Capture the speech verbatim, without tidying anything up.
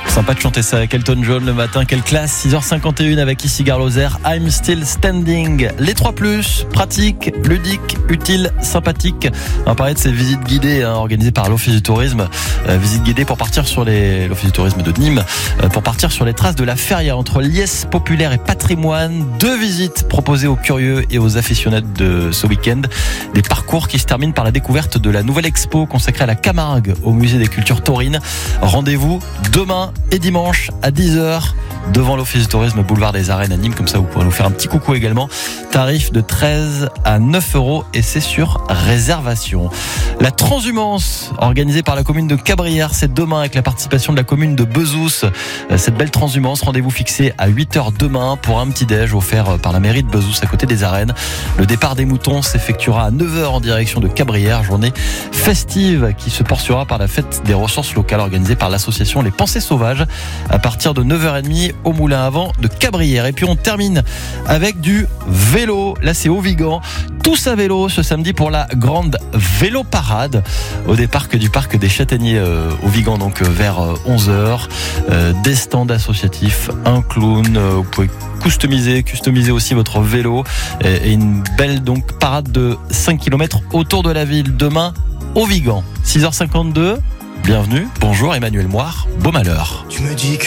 Sympa de chanter ça avec Elton John le matin. Quelle classe. Six heures cinquante et un avec ici Gare Lozère. I'm still standing. Les trois plus, pratique, ludique, utile, sympathique. On va parler de ces visites guidées hein, organisées par l'Office du Tourisme. Euh, visites guidées pour partir sur les, l'Office du Tourisme de Nîmes, euh, pour partir sur les traces de la feria entre liesse populaire et patrimoine. Deux visites proposées aux curieux et aux aficionados de ce week-end. Des parcours qui se terminent par la découverte de la nouvelle expo consacrée à la Camargue au Musée des Cultures Taurines. Rendez-vous demain et dimanche à dix heures devant l'Office du Tourisme boulevard des Arènes à Nîmes. Comme ça, vous pourrez nous faire un petit coucou également. Tarif de treize à neuf euros et c'est sur réservation. La transhumance organisée par la commune de Cabrières, c'est demain avec la participation de la commune de Bezous. Cette belle transhumance, rendez-vous fixé à huit heures demain pour un petit déj offert par la mairie de Bezous à côté des Arènes. Le départ des moutons s'effectuera à neuf heures en direction de Cabrières. Journée festive qui se poursuivra par la fête des ressources locales organisée par l'association Les Pensées Sauvages à partir de neuf heures trente au Moulin à Vent de Cabrières. Et puis on termine avec du vélo. Là c'est au Vigan. Tous à vélo ce samedi pour la grande vélo parade au départ du parc des Châtaigniers euh, au Vigan, donc euh, vers euh, onze heures. Euh, des stands associatifs, un clown, euh, vous pouvez customiser, customiser aussi votre vélo et, et une belle donc parade de cinq kilomètres autour de la ville demain au Vigan. six heures cinquante-deux. Bienvenue. Bonjour Emmanuel Moire. Beau malheur. Tu me dis que